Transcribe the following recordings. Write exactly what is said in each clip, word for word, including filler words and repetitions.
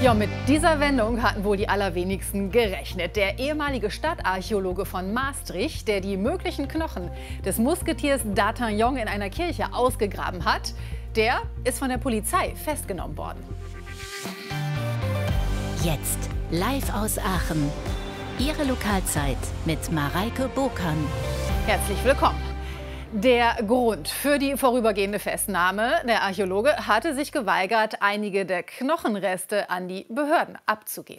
Ja, mit dieser Wendung hatten wohl die allerwenigsten gerechnet. Der ehemalige Stadtarchäologe von Maastricht, der die möglichen Knochen des Musketiers D'Artagnan in einer Kirche ausgegraben hat, der ist von der Polizei festgenommen worden. Jetzt live aus Aachen. Ihre Lokalzeit mit Mareike Burkan. Herzlich willkommen. Der Grund für die vorübergehende Festnahme: Der Archäologe hatte sich geweigert, einige der Knochenreste an die Behörden abzugeben.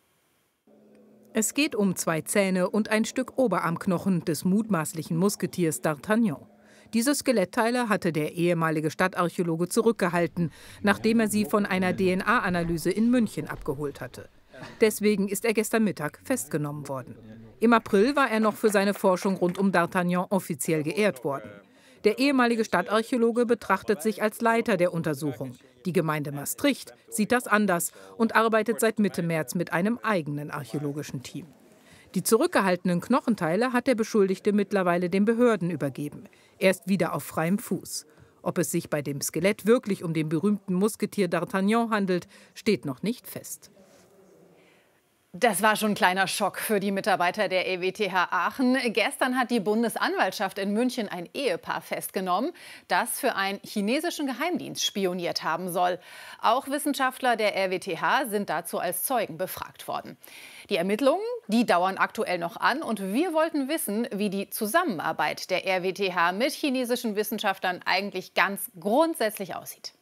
Es geht um zwei Zähne und ein Stück Oberarmknochen des mutmaßlichen Musketiers D'Artagnan. Diese Skelettteile hatte der ehemalige Stadtarchäologe zurückgehalten, nachdem er sie von einer D N A-Analyse in München abgeholt hatte. Deswegen ist er gestern Mittag festgenommen worden. Im April war er noch für seine Forschung rund um D'Artagnan offiziell geehrt worden. Der ehemalige Stadtarchäologe betrachtet sich als Leiter der Untersuchung. Die Gemeinde Maastricht sieht das anders und arbeitet seit Mitte März mit einem eigenen archäologischen Team. Die zurückgehaltenen Knochenteile hat der Beschuldigte mittlerweile den Behörden übergeben. Er ist wieder auf freiem Fuß. Ob es sich bei dem Skelett wirklich um den berühmten Musketier D'Artagnan handelt, steht noch nicht fest. Das war schon ein kleiner Schock für die Mitarbeiter der E W T H Aachen. Gestern hat die Bundesanwaltschaft in München ein Ehepaar festgenommen, das für einen chinesischen Geheimdienst spioniert haben soll. Auch Wissenschaftler der R W T H sind dazu als Zeugen befragt worden. Die Ermittlungen, die dauern aktuell noch an, und wir wollten wissen, wie die Zusammenarbeit der R W T H mit chinesischen Wissenschaftlern eigentlich ganz grundsätzlich aussieht.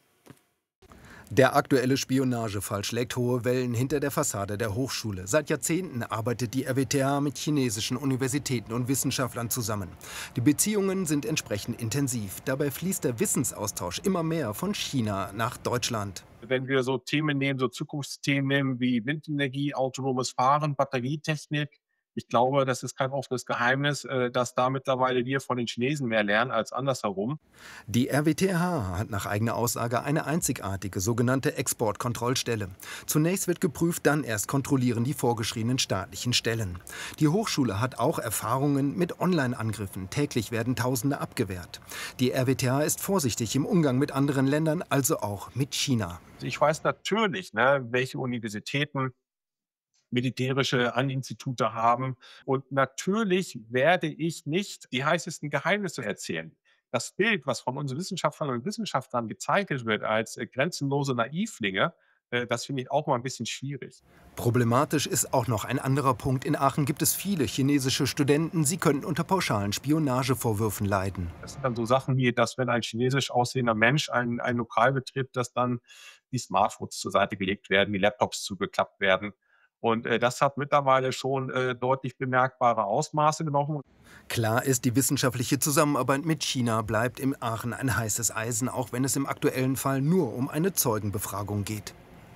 Der aktuelle Spionagefall schlägt hohe Wellen hinter der Fassade der Hochschule. Seit Jahrzehnten arbeitet die R W T H mit chinesischen Universitäten und Wissenschaftlern zusammen. Die Beziehungen sind entsprechend intensiv. Dabei fließt der Wissensaustausch immer mehr von China nach Deutschland. Wenn wir so Themen nehmen, so Zukunftsthemen nehmen wie Windenergie, autonomes Fahren, Batterietechnik, ich glaube, das ist kein offenes Geheimnis, dass da mittlerweile wir von den Chinesen mehr lernen als andersherum. Die R W T H hat nach eigener Aussage eine einzigartige sogenannte Exportkontrollstelle. Zunächst wird geprüft, dann erst kontrollieren die vorgeschriebenen staatlichen Stellen. Die Hochschule hat auch Erfahrungen mit Online-Angriffen. Täglich werden Tausende abgewehrt. Die R W T H ist vorsichtig im Umgang mit anderen Ländern, also auch mit China. Ich weiß natürlich, ne, welche Universitäten militärische Institute haben. Und natürlich werde ich nicht die heißesten Geheimnisse erzählen. Das Bild, was von unseren Wissenschaftlern und Wissenschaftlern gezeichnet wird als äh, grenzenlose Naivlinge, äh, das finde ich auch mal ein bisschen schwierig. Problematisch ist auch noch ein anderer Punkt. In Aachen gibt es viele chinesische Studenten. Sie könnten unter pauschalen Spionagevorwürfen leiden. Das sind dann so Sachen wie, dass wenn ein chinesisch aussehender Mensch ein, ein Lokal betritt, dass dann die Smartphones zur Seite gelegt werden, die Laptops zugeklappt werden. Und äh, das hat mittlerweile schon äh, deutlich bemerkbare Ausmaße genommen. Klar ist, die wissenschaftliche Zusammenarbeit mit China bleibt in Aachen ein heißes Eisen, auch wenn es im aktuellen Fall nur um eine Zeugenbefragung geht.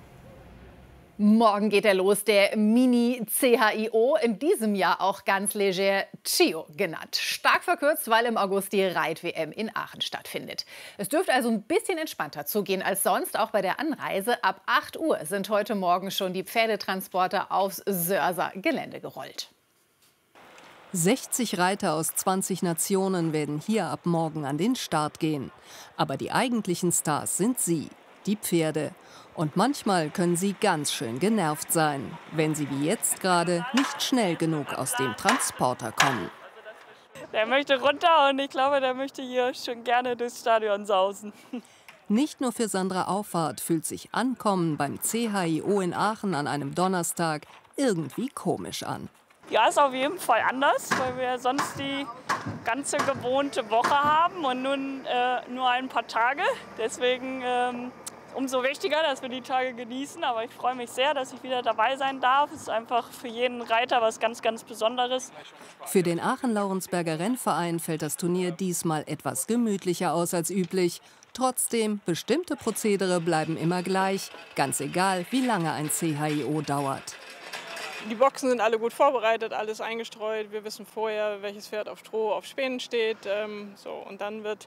Morgen geht er los, der Mini-C H I O, in diesem Jahr auch ganz leger Chio genannt. Stark verkürzt, weil im August die Reit-W M in Aachen stattfindet. Es dürfte also ein bisschen entspannter zugehen als sonst. Auch bei der Anreise ab acht Uhr sind heute Morgen schon die Pferdetransporter aufs Sörser Gelände gerollt. sechzig Reiter aus zwanzig Nationen werden hier ab morgen an den Start gehen. Aber die eigentlichen Stars sind sie, die Pferde. Und manchmal können sie ganz schön genervt sein, wenn sie wie jetzt gerade nicht schnell genug aus dem Transporter kommen. Der möchte runter und ich glaube, der möchte hier schon gerne durchs Stadion sausen. Nicht nur für Sandra Auffahrt fühlt sich Ankommen beim C H I O in Aachen an einem Donnerstag irgendwie komisch an. Ja, ist auf jeden Fall anders, weil wir sonst die ganze gewohnte Woche haben und nun äh, nur ein paar Tage. Deswegen ähm, umso wichtiger, dass wir die Tage genießen. Aber ich freue mich sehr, dass ich wieder dabei sein darf. Es ist einfach für jeden Reiter was ganz, ganz Besonderes. Für den Aachen-Laurensberger Rennverein fällt das Turnier diesmal etwas gemütlicher aus als üblich. Trotzdem, bestimmte Prozedere bleiben immer gleich, ganz egal, wie lange ein C H I O dauert. Die Boxen sind alle gut vorbereitet, alles eingestreut. Wir wissen vorher, welches Pferd auf Stroh, auf Spänen steht. Ähm, so. Und dann wird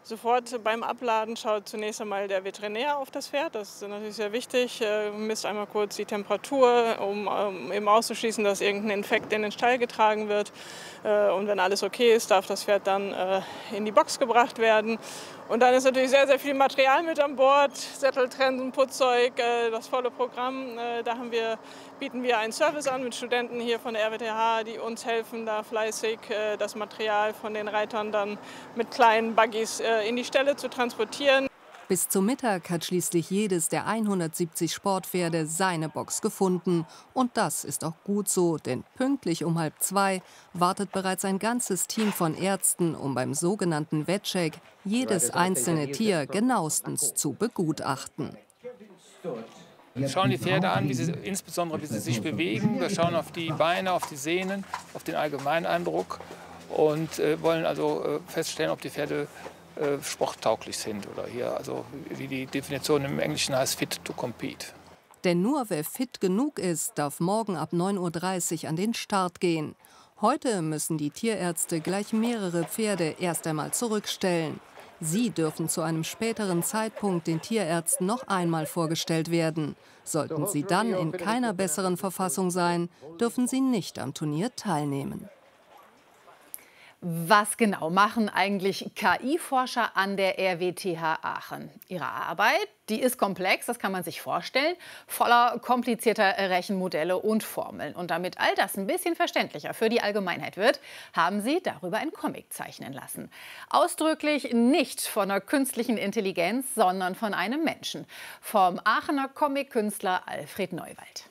Sofort beim Abladen schaut zunächst einmal der Veterinär auf das Pferd. Das ist natürlich sehr wichtig. Er misst einmal kurz die Temperatur, um, um eben auszuschließen, dass irgendein Infekt in den Stall getragen wird. Und wenn alles okay ist, darf das Pferd dann in die Box gebracht werden. Und dann ist natürlich sehr, sehr viel Material mit an Bord. Sätteltrennen, Putzzeug, das volle Programm. Da haben wir, bieten wir einen Service an mit Studenten hier von der R W T H, die uns helfen, da fleißig das Material von den Reitern dann mit kleinen Buggies in die Ställe zu transportieren. Bis zum Mittag hat schließlich jedes der hundertsiebzig Sportpferde seine Box gefunden. Und das ist auch gut so, denn pünktlich um halb zwei wartet bereits ein ganzes Team von Ärzten, um beim sogenannten Vetcheck jedes einzelne Tier genauestens zu begutachten. Wir schauen die Pferde an, wie sie, insbesondere wie sie sich bewegen. Wir schauen auf die Beine, auf die Sehnen, auf den Allgemeineindruck und äh, wollen also äh, feststellen, ob die Pferde äh, sporttauglich sind oder hier, also wie die Definition im Englischen heißt, fit to compete. Denn nur wer fit genug ist, darf morgen ab neun Uhr dreißig an den Start gehen. Heute müssen die Tierärzte gleich mehrere Pferde erst einmal zurückstellen. Sie dürfen zu einem späteren Zeitpunkt den Tierärzten noch einmal vorgestellt werden. Sollten sie dann in keiner besseren Verfassung sein, dürfen sie nicht am Turnier teilnehmen. Was genau machen eigentlich K I-Forscher an der R W T H Aachen? Ihre Arbeit, die ist komplex, das kann man sich vorstellen, voller komplizierter Rechenmodelle und Formeln. Und damit all das ein bisschen verständlicher für die Allgemeinheit wird, haben sie darüber einen Comic zeichnen lassen. Ausdrücklich nicht von einer künstlichen Intelligenz, sondern von einem Menschen. Vom Aachener Comic-Künstler Alfred Neuwald.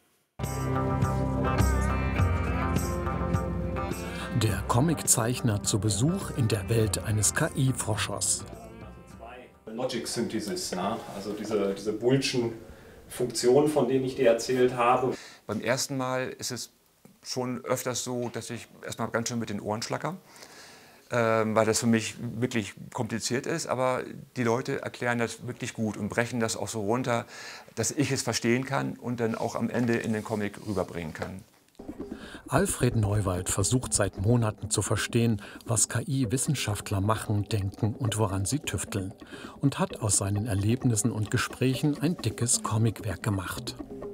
Der Comiczeichner zu Besuch in der Welt eines K I-Forschers. Logic Synthesis, ne? Also diese, diese Boolschen Funktionen, von denen ich dir erzählt habe. Beim ersten Mal ist es schon öfters so, dass ich erstmal ganz schön mit den Ohren schlacker, ähm, weil das für mich wirklich kompliziert ist. Aber die Leute erklären das wirklich gut und brechen das auch so runter, dass ich es verstehen kann und dann auch am Ende in den Comic rüberbringen kann. Alfred Neuwald versucht seit Monaten zu verstehen, was K I-Wissenschaftler machen, denken und woran sie tüfteln. Und hat aus seinen Erlebnissen und Gesprächen ein dickes Comicwerk gemacht.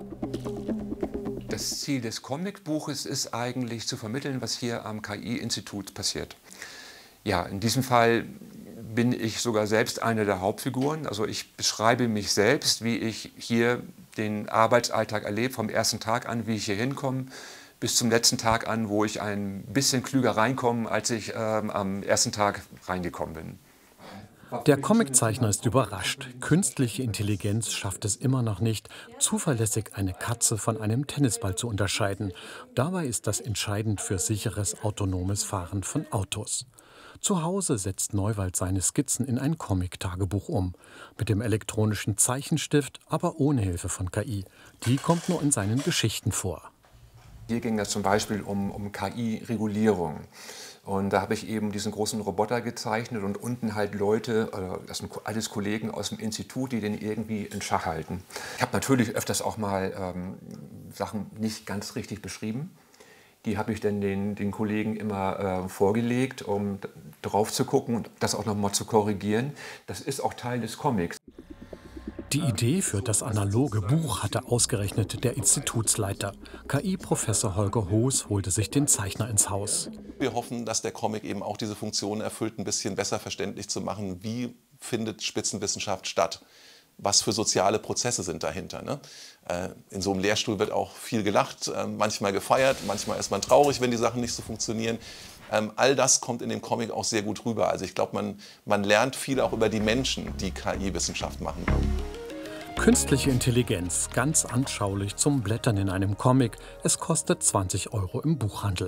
Das Ziel des Comicbuches ist eigentlich zu vermitteln, was hier am K I-Institut passiert. Ja, in diesem Fall bin ich sogar selbst eine der Hauptfiguren. Also ich beschreibe mich selbst, wie ich hier den Arbeitsalltag erlebe, vom ersten Tag an, wie ich hier hinkomme, bis zum letzten Tag an, wo ich ein bisschen klüger reinkomme, als ich ähm, am ersten Tag reingekommen bin. Der Comiczeichner ist überrascht. Künstliche Intelligenz schafft es immer noch nicht, zuverlässig eine Katze von einem Tennisball zu unterscheiden. Dabei ist das entscheidend für sicheres autonomes Fahren von Autos. Zu Hause setzt Neuwald seine Skizzen in ein Comic-Tagebuch um. Mit dem elektronischen Zeichenstift, aber ohne Hilfe von K I. Die kommt nur in seinen Geschichten vor. Hier ging es zum Beispiel um, um K I-Regulierung. Und da habe ich eben diesen großen Roboter gezeichnet und unten halt Leute, oder das sind alles Kollegen aus dem Institut, die den irgendwie in Schach halten. Ich habe natürlich öfters auch mal ähm, Sachen nicht ganz richtig beschrieben. Die habe ich dann den, den Kollegen immer äh, vorgelegt, um drauf zu gucken und das auch noch mal zu korrigieren. Das ist auch Teil des Comics. Die Idee für das analoge Buch hatte ausgerechnet der Institutsleiter. K I-Professor Holger Hoos holte sich den Zeichner ins Haus. Wir hoffen, dass der Comic eben auch diese Funktion erfüllt, ein bisschen besser verständlich zu machen, wie findet Spitzenwissenschaft statt. Was für soziale Prozesse sind dahinter. Ne? In so einem Lehrstuhl wird auch viel gelacht, manchmal gefeiert, manchmal ist man traurig, wenn die Sachen nicht so funktionieren. All das kommt in dem Comic auch sehr gut rüber. Also ich glaube, man, man lernt viel auch über die Menschen, die K I-Wissenschaft machen. Künstliche Intelligenz, ganz anschaulich zum Blättern in einem Comic. Es kostet zwanzig Euro im Buchhandel.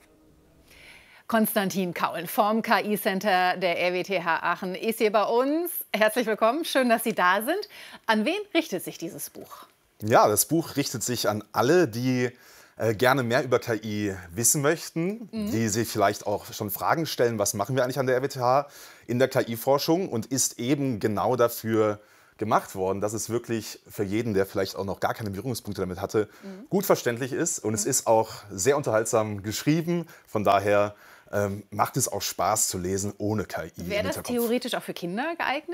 Konstantin Kaul vom K I-Center der R W T H Aachen ist hier bei uns. Herzlich willkommen, schön, dass Sie da sind. An wen richtet sich dieses Buch? Ja, das Buch richtet sich an alle, die äh, gerne mehr über K I wissen möchten, mhm. die sich vielleicht auch schon Fragen stellen, was machen wir eigentlich an der R W T H in der K I-Forschung, und ist eben genau dafür gemacht worden, dass es wirklich für jeden, der vielleicht auch noch gar keine Berührungspunkte damit hatte, mhm. gut verständlich ist. Und mhm. es ist auch sehr unterhaltsam geschrieben. Von daher ähm, macht es auch Spaß zu lesen ohne K I. Wäre das theoretisch auch für Kinder geeignet?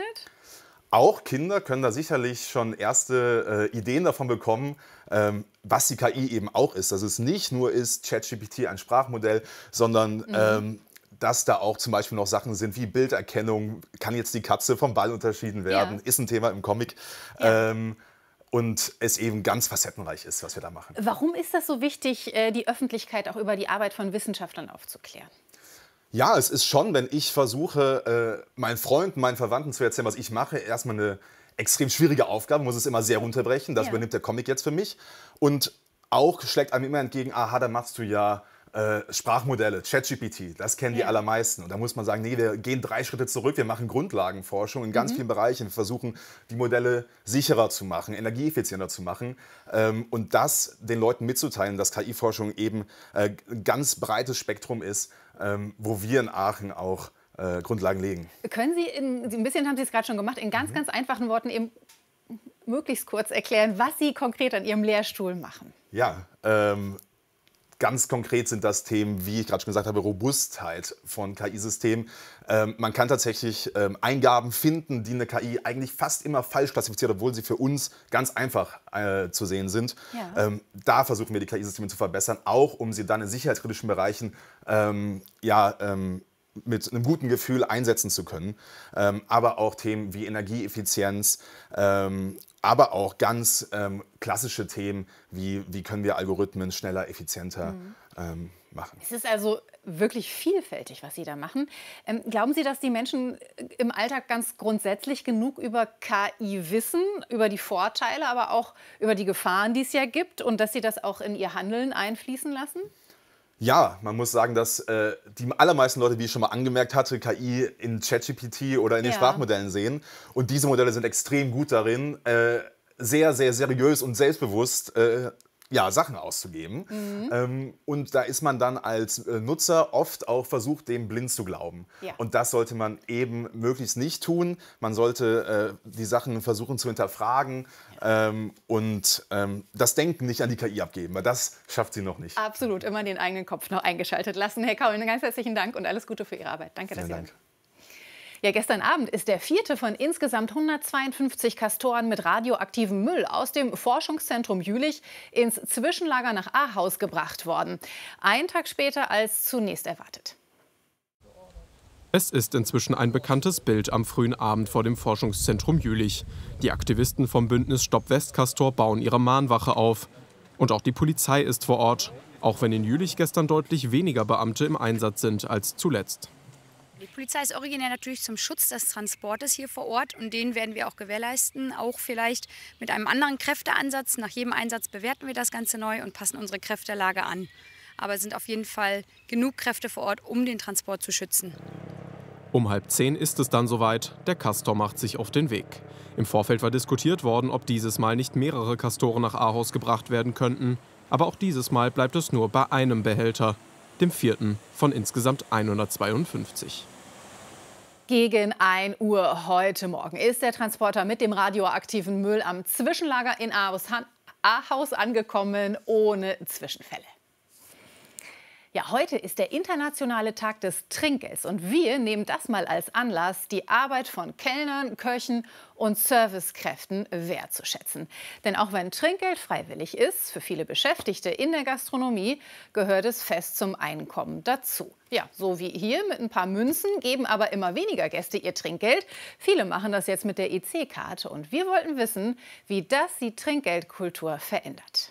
Auch Kinder können da sicherlich schon erste äh, Ideen davon bekommen, ähm, was die K I eben auch ist. Dass es nicht nur ist, ChatGPT ein Sprachmodell, sondern mhm. ähm, dass da auch zum Beispiel noch Sachen sind wie Bilderkennung, kann jetzt die Katze vom Ball unterschieden werden, ja. ist ein Thema im Comic. Ja. Ähm, und es eben ganz facettenreich ist, was wir da machen. Warum ist das so wichtig, die Öffentlichkeit auch über die Arbeit von Wissenschaftlern aufzuklären? Ja, es ist schon, wenn ich versuche, äh, meinen Freunden, meinen Verwandten zu erzählen, was ich mache, erstmal eine extrem schwierige Aufgabe, muss es immer sehr runterbrechen. Das ja. übernimmt der Comic jetzt für mich. Und auch schlägt einem immer entgegen, aha, da machst du ja Äh, Sprachmodelle, ChatGPT, das kennen die ja. allermeisten. Und da muss man sagen, nee, wir gehen drei Schritte zurück, wir machen Grundlagenforschung in ganz mhm. vielen Bereichen. Wir versuchen, die Modelle sicherer zu machen, energieeffizienter zu machen. Ähm, und das den Leuten mitzuteilen, dass K I-Forschung eben äh, ein ganz breites Spektrum ist, ähm, wo wir in Aachen auch äh, Grundlagen legen. Können Sie, in, ein bisschen haben Sie es gerade schon gemacht, in ganz, mhm. ganz einfachen Worten eben möglichst kurz erklären, was Sie konkret an Ihrem Lehrstuhl machen? Ja, ähm, ganz konkret sind das Themen, wie ich gerade schon gesagt habe, Robustheit von K I-Systemen. Ähm, man kann tatsächlich ähm, Eingaben finden, die eine K I eigentlich fast immer falsch klassifiziert, obwohl sie für uns ganz einfach äh, zu sehen sind. Ja. Ähm, da versuchen wir, die K I-Systeme zu verbessern, auch um sie dann in sicherheitskritischen Bereichen ähm, ja, ähm, mit einem guten Gefühl einsetzen zu können. Ähm, aber auch Themen wie Energieeffizienz, ähm, aber auch ganz ähm, klassische Themen wie, wie können wir Algorithmen schneller, effizienter mhm. ähm, machen. Es ist also wirklich vielfältig, was Sie da machen. Ähm, glauben Sie, dass die Menschen im Alltag ganz grundsätzlich genug über K I wissen, über die Vorteile, aber auch über die Gefahren, die es ja gibt, und dass Sie das auch in Ihr Handeln einfließen lassen? Ja, man muss sagen, dass äh, die allermeisten Leute, wie ich schon mal angemerkt hatte, K I in ChatGPT oder in den ja. Sprachmodellen sehen. Und diese Modelle sind extrem gut darin, äh, sehr, sehr seriös und selbstbewusst äh, ja, Sachen auszugeben. Mhm. Ähm, und da ist man dann als äh, Nutzer oft auch versucht, dem blind zu glauben. Ja. Und das sollte man eben möglichst nicht tun. Man sollte äh, die Sachen versuchen zu hinterfragen ja. ähm, und ähm, das Denken nicht an die K I abgeben, weil das schafft sie noch nicht. Absolut, immer den eigenen Kopf noch eingeschaltet lassen. Herr Kaul, ganz herzlichen Dank und alles Gute für Ihre Arbeit. Danke, dass Vielen Sie Dank. Ja, gestern Abend ist der vierte von insgesamt hundertzweiundfünfzig Castoren mit radioaktivem Müll aus dem Forschungszentrum Jülich ins Zwischenlager nach Ahaus gebracht worden. Einen Tag später als zunächst erwartet. Es ist inzwischen ein bekanntes Bild am frühen Abend vor dem Forschungszentrum Jülich. Die Aktivisten vom Bündnis Stopp Westcastor bauen ihre Mahnwache auf. Und auch die Polizei ist vor Ort, auch wenn in Jülich gestern deutlich weniger Beamte im Einsatz sind als zuletzt. Die Polizei ist originär natürlich zum Schutz des Transportes hier vor Ort, und den werden wir auch gewährleisten, auch vielleicht mit einem anderen Kräfteansatz. Nach jedem Einsatz bewerten wir das Ganze neu und passen unsere Kräftelage an. Aber es sind auf jeden Fall genug Kräfte vor Ort, um den Transport zu schützen. Um halb zehn ist es dann soweit, der Castor macht sich auf den Weg. Im Vorfeld war diskutiert worden, ob dieses Mal nicht mehrere Castoren nach Ahaus gebracht werden könnten. Aber auch dieses Mal bleibt es nur bei einem Behälter, dem vierten von insgesamt hundertzweiundfünfzig. Gegen ein Uhr heute Morgen ist der Transporter mit dem radioaktiven Müll am Zwischenlager in Ahaus angekommen, ohne Zwischenfälle. Ja, heute ist der internationale Tag des Trinkgelds und wir nehmen das mal als Anlass, die Arbeit von Kellnern, Köchen und Servicekräften wertzuschätzen. Denn auch wenn Trinkgeld freiwillig ist, für viele Beschäftigte in der Gastronomie gehört es fest zum Einkommen dazu. Ja, so wie hier mit ein paar Münzen geben aber immer weniger Gäste ihr Trinkgeld. Viele machen das jetzt mit der E C-Karte und wir wollten wissen, wie das die Trinkgeldkultur verändert.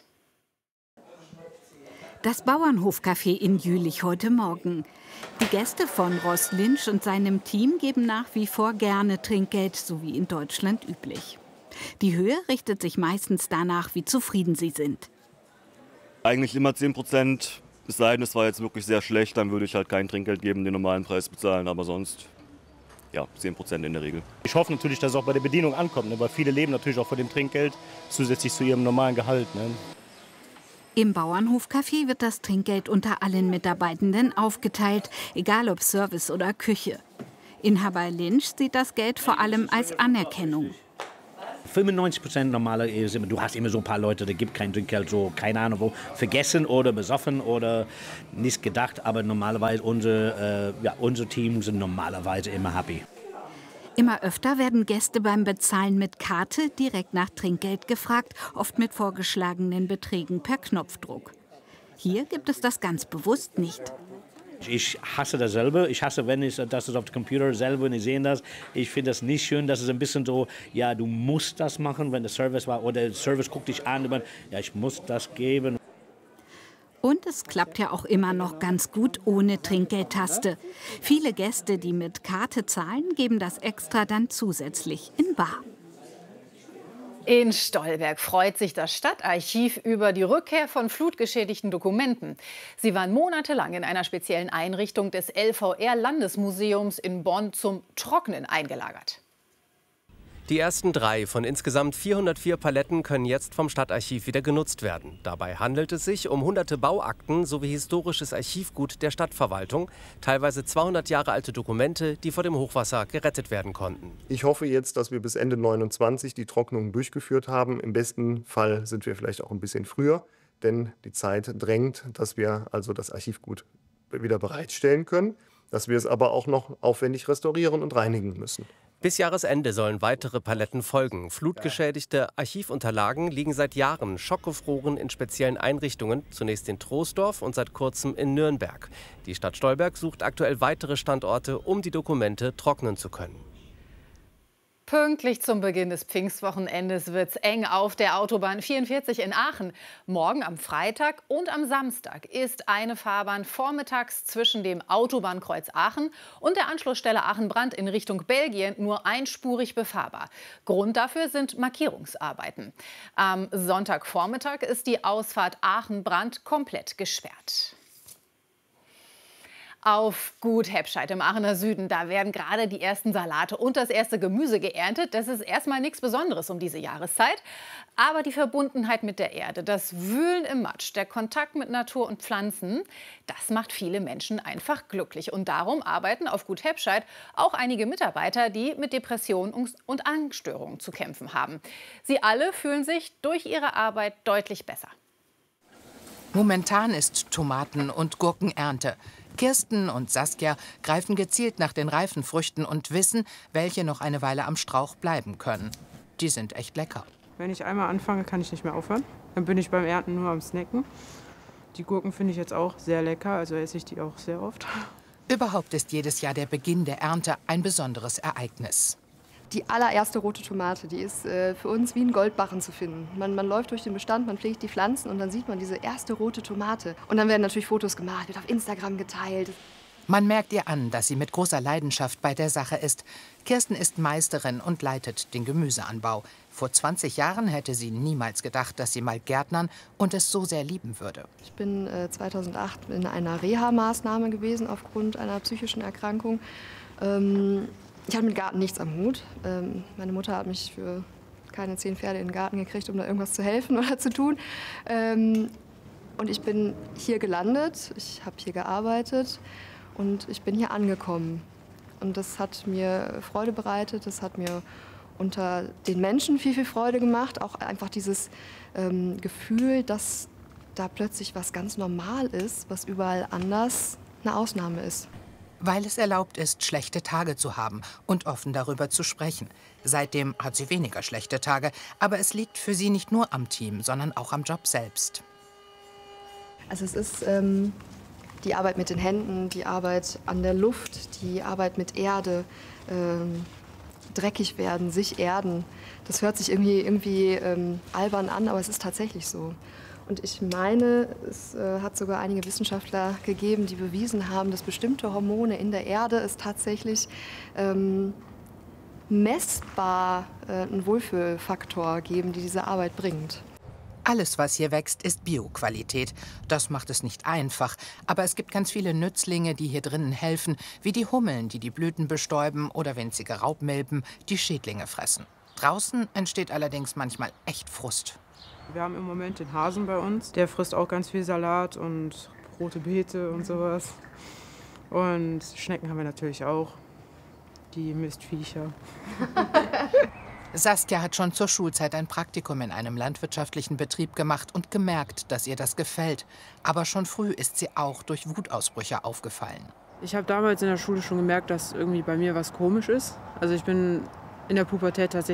Das Bauernhofcafé in Jülich heute Morgen. Die Gäste von Ross Lynch und seinem Team geben nach wie vor gerne Trinkgeld, so wie in Deutschland üblich. Die Höhe richtet sich meistens danach, wie zufrieden sie sind. Eigentlich immer zehn Prozent, es sei denn, es war jetzt wirklich sehr schlecht, dann würde ich halt kein Trinkgeld geben, den normalen Preis bezahlen, aber sonst ja, zehn Prozent in der Regel. Ich hoffe natürlich, dass es auch bei der Bedienung ankommt, ne? Weil viele leben natürlich auch von dem Trinkgeld zusätzlich zu ihrem normalen Gehalt. Ne? Im Bauernhofcafé wird das Trinkgeld unter allen Mitarbeitenden aufgeteilt, egal ob Service oder Küche. Inhaber Lynch sieht das Geld vor allem als Anerkennung. fünfundneunzig Prozent normaler Ehe ist immer, du hast immer so ein paar Leute, die gibt kein Trinkgeld, so keine Ahnung wo, vergessen oder besoffen oder nicht gedacht, aber normalerweise unsere, äh, ja, unsere Teams sind normalerweise immer happy. Immer öfter werden Gäste beim Bezahlen mit Karte direkt nach Trinkgeld gefragt, oft mit vorgeschlagenen Beträgen per Knopfdruck. Hier gibt es das ganz bewusst nicht. Ich hasse das selber. Ich hasse, wenn ich das ist auf dem Computer selber und ich sehe das. Ich finde das nicht schön. Das ist ein bisschen so, ja, du musst das machen, wenn der Service war. Oder der Service guckt dich an. Und ja, ich muss das geben. Und es klappt ja auch immer noch ganz gut ohne Trinkgeldtaste. Viele Gäste, die mit Karte zahlen, geben das extra dann zusätzlich in bar. In Stolberg freut sich das Stadtarchiv über die Rückkehr von flutgeschädigten Dokumenten. Sie waren monatelang in einer speziellen Einrichtung des L V R-Landesmuseums in Bonn zum Trocknen eingelagert. Die ersten drei von insgesamt vierhundertvier Paletten können jetzt vom Stadtarchiv wieder genutzt werden. Dabei handelt es sich um hunderte Bauakten sowie historisches Archivgut der Stadtverwaltung, teilweise zweihundert Jahre alte Dokumente, die vor dem Hochwasser gerettet werden konnten. Ich hoffe jetzt, dass wir bis Ende neunundzwanzig die Trocknung durchgeführt haben. Im besten Fall sind wir vielleicht auch ein bisschen früher, denn die Zeit drängt, dass wir also das Archivgut wieder bereitstellen können, dass wir es aber auch noch aufwendig restaurieren und reinigen müssen. Bis Jahresende sollen weitere Paletten folgen. Flutgeschädigte Archivunterlagen liegen seit Jahren schockgefroren in speziellen Einrichtungen, zunächst in Troisdorf und seit kurzem in Nürnberg. Die Stadt Stolberg sucht aktuell weitere Standorte, um die Dokumente trocknen zu können. Pünktlich zum Beginn des Pfingstwochenendes wird's eng auf der Autobahn vierundvierzig in Aachen. Morgen am Freitag und am Samstag ist eine Fahrbahn vormittags zwischen dem Autobahnkreuz Aachen und der Anschlussstelle Aachen-Brandt in Richtung Belgien nur einspurig befahrbar. Grund dafür sind Markierungsarbeiten. Am Sonntagvormittag ist die Ausfahrt Aachen-Brandt komplett gesperrt. Auf Gut Heppscheid im Aachener Süden, da werden gerade die ersten Salate und das erste Gemüse geerntet. Das ist erstmal nichts Besonderes um diese Jahreszeit. Aber die Verbundenheit mit der Erde, das Wühlen im Matsch, der Kontakt mit Natur und Pflanzen, das macht viele Menschen einfach glücklich. Und darum arbeiten auf Gut Heppscheid auch einige Mitarbeiter, die mit Depressionen und Angststörungen zu kämpfen haben. Sie alle fühlen sich durch ihre Arbeit deutlich besser. Momentan ist Tomaten- und Gurkenernte. Kirsten und Saskia greifen gezielt nach den reifen Früchten und wissen, welche noch eine Weile am Strauch bleiben können. Die sind echt lecker. Wenn ich einmal anfange, kann ich nicht mehr aufhören. Dann bin ich beim Ernten nur am Snacken. Die Gurken finde ich jetzt auch sehr lecker, also esse ich die auch sehr oft. Überhaupt ist jedes Jahr der Beginn der Ernte ein besonderes Ereignis. Die allererste rote Tomate, die ist äh, für uns wie ein Goldbarren zu finden. Man, man läuft durch den Bestand, man pflegt die Pflanzen und dann sieht man diese erste rote Tomate. Und dann werden natürlich Fotos gemacht, wird auf Instagram geteilt. Man merkt ihr an, dass sie mit großer Leidenschaft bei der Sache ist. Kirsten ist Meisterin und leitet den Gemüseanbau. Vor zwanzig Jahren hätte sie niemals gedacht, dass sie mal Gärtnern und es so sehr lieben würde. Ich bin äh, zweitausendacht in einer Reha-Maßnahme gewesen aufgrund einer psychischen Erkrankung. Ähm, Ich hatte mit Garten nichts am Hut. Ähm, meine Mutter hat mich für keine zehn Pferde in den Garten gekriegt, um da irgendwas zu helfen oder zu tun. Ähm, und ich bin hier gelandet, ich habe hier gearbeitet und ich bin hier angekommen. Und das hat mir Freude bereitet, das hat mir unter den Menschen viel, viel Freude gemacht. Auch einfach dieses ähm, Gefühl, dass da plötzlich was ganz normal ist, was überall anders eine Ausnahme ist. Weil es erlaubt ist, schlechte Tage zu haben und offen darüber zu sprechen. Seitdem hat sie weniger schlechte Tage, aber es liegt für sie nicht nur am Team, sondern auch am Job selbst. Also es ist ähm, die Arbeit mit den Händen, die Arbeit an der Luft, die Arbeit mit Erde, ähm, dreckig werden, sich erden. Das hört sich irgendwie, irgendwie ähm, albern an, aber es ist tatsächlich so. Und ich meine, es äh, hat sogar einige Wissenschaftler gegeben, die bewiesen haben, dass bestimmte Hormone in der Erde es tatsächlich ähm, messbar äh, einen Wohlfühlfaktor geben, die diese Arbeit bringt. Alles, was hier wächst, ist Bioqualität. Das macht es nicht einfach. Aber es gibt ganz viele Nützlinge, die hier drinnen helfen, wie die Hummeln, die die Blüten bestäuben, oder winzige Raubmilben, die Schädlinge fressen. Draußen entsteht allerdings manchmal echt Frust. Wir haben im Moment den Hasen bei uns. Der frisst auch ganz viel Salat und rote Beete und sowas. Und Schnecken haben wir natürlich auch. Die Mistviecher. Saskia hat schon zur Schulzeit ein Praktikum in einem landwirtschaftlichen Betrieb gemacht und gemerkt, dass ihr das gefällt. Aber schon früh ist sie auch durch Wutausbrüche aufgefallen. Ich habe damals in der Schule schon gemerkt, dass irgendwie bei mir was komisch ist. Also ich bin in der Pubertät tatsächlich